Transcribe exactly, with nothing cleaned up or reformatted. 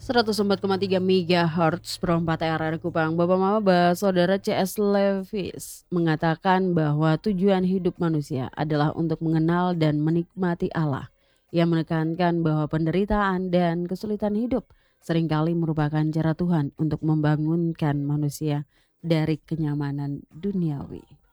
seratus empat koma tiga megahertz per empat R R Kupang. Bapak Maba, Saudara C S Lewis mengatakan bahwa tujuan hidup manusia adalah untuk mengenal dan menikmati Allah. Ia menekankan bahwa penderitaan dan kesulitan hidup seringkali merupakan cara Tuhan untuk membangunkan manusia dari kenyamanan duniawi.